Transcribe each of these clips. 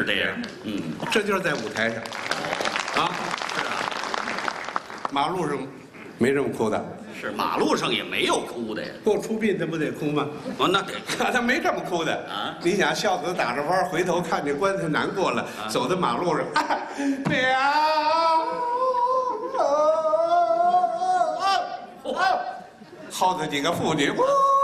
是这样。 这就是在舞台上，啊， 是啊， 马路上没这么哭的。 是马路上也没有哭的呀。 过出殡他不得哭吗？ 哦，那得他没这么哭的啊！ 你想孝子打着弯回头看见棺材难过了，走在马路上，好这几个妇女，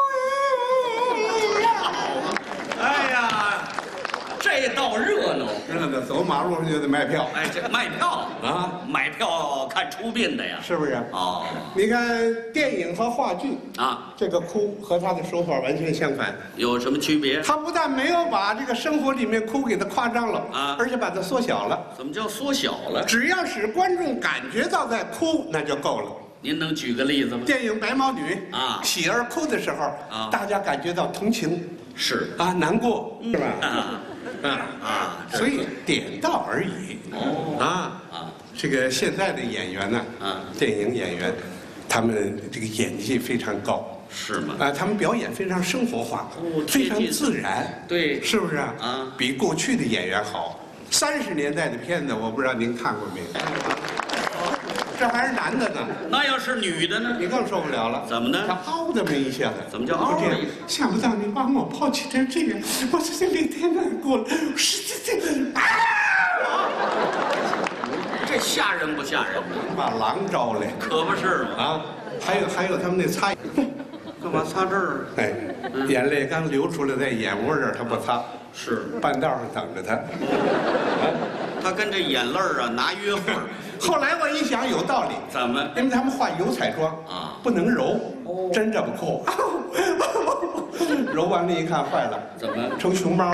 哎呀，这倒热闹。 热闹，走马路上就得卖票。 哎，这卖票啊， 买票看出殡的呀。 是不是？ 哦， 你看电影和话剧啊， 这个哭和他的手法完全相反。 有什么区别？ 他不但没有把这个生活里面哭给他夸张了啊， 而且把它缩小了。 怎么叫缩小了？ 只要使观众感觉到在哭，那就够了。 您能举个例子吗？ 电影《白毛女》 啊， 喜儿哭的时候啊， 大家感觉到同情， 是啊，难过，是吧？所以点到而已。这个现在的演员呢，电影演员，他们这个演技非常高。 是吗？ 他们表演非常生活化，非常自然， 对， 是不是啊？比过去的演员好。30年代的片子，我不知道您看过没有？这还是男的呢， 那要是女的呢？ 你更受不了了。 怎么呢？ 他嗷这么一下子。 怎么叫嗷这一下？ 想不到你把我抛弃成这样，我这心里太难过了。 这吓人不吓人？ 把狼招来， 可不是吗？ 啊，还有他们那擦， 干嘛擦这儿？ 哎，眼泪刚流出来，在眼窝这儿他不擦， 是半道上等着他。 他跟这眼泪儿啊拿约会儿。 后来我一想有道理， 怎么？ 因为他们化油彩妆啊， 不能揉，真这么抠，揉完了一看坏了， 怎么成熊猫？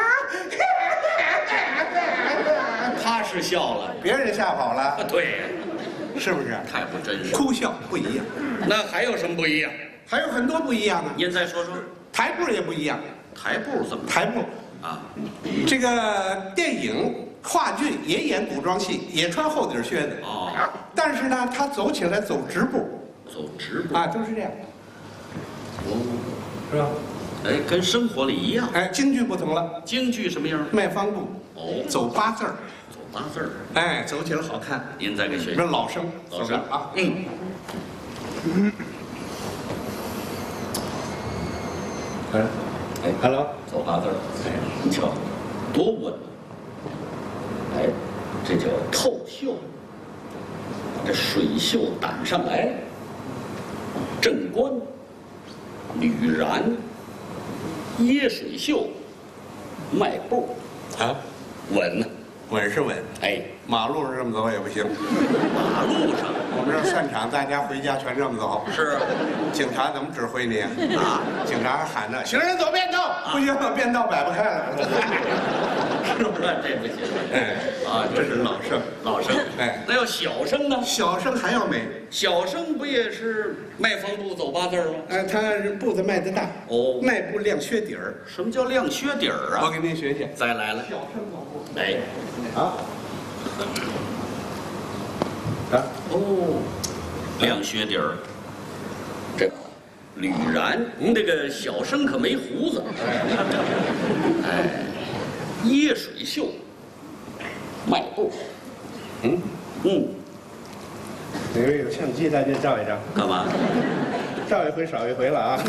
他是笑了， 别人吓跑了， 对， 是不是？ 太不真实。 哭笑不一样， 那还有什么不一样？ 还有很多不一样呢。 您再说说。 台步也不一样， 台步怎么？ 台步啊， 这个电影、话剧也演古装戏，也穿厚底靴子。 哦， 但是呢，他走起来走直步， 走直步啊，都是这样，是吧？ 哎，跟生活里一样。 哎，京剧不同了， 京剧什么样？ 迈方步， 哦， 走8字儿， 走8字儿。 哎，走起来好看。 您再给学这学。 老生， 老生啊，哎，Hello， 走8字儿。哎，你瞧，多稳！哎，这叫透袖，把这水袖挡上来。正官，吕然，掖水袖，迈步， 啊， 稳呐。 稳是稳， 哎， 马路上这么走也不行。 马路上我们这散场，大家回家全这么走。 是警察怎么指挥你啊？ 警察还喊着：“行人走便道，不行，便道摆不开了。” 是不是？这不行。 哎，这是老生， 老生。 哎， 那要小生呢？ 小生还要美。 小生不也是迈方步走8字儿吗？ 哎，他步子迈得大， 哦， 迈步亮靴底儿。 什么叫亮靴底儿啊？ 我给您学学。 再来了。 小生走步。 哎， 啊， 哦，亮靴底儿。这吕然，这个小生可没胡子。哎，掖水袖，迈步。 哪位有相机，大家照一照。 干嘛？ 照一回少一回了啊。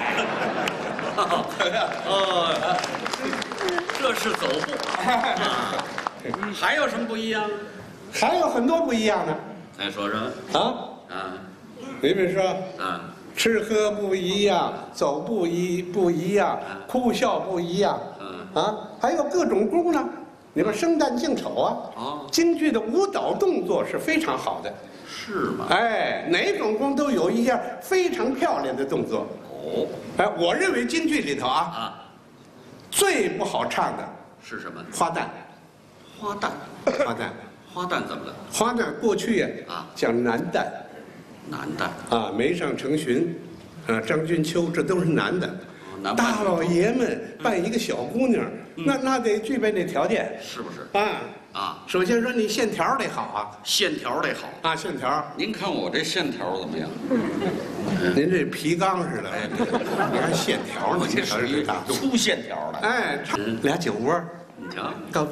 哦，这是走步啊。还有什么不一样？ 还有很多不一样的再说说啊。 啊比如说， 啊， 吃喝不一样，走不一样，哭笑不一样，还有各种功呢。你说生旦净丑啊，京剧的舞蹈动作是非常好的， 是吗？ 哎，哪种功都有一下非常漂亮的动作。 哦， 哎，我认为京剧里头最不好唱的是什么？ 花旦。 花旦，花旦怎么了？ 花旦过去讲男旦， 男旦梅上成群，张君秋，这都是男的。大老爷们扮一个小姑娘，那得具备那条件， 是不是？ 首先说你线条得好啊， 线条得好线条。 您看我这线条怎么样？ 您这皮缸似的，你看线条， 我这属于粗线条的。 哎，俩酒窝， 你瞧。 高。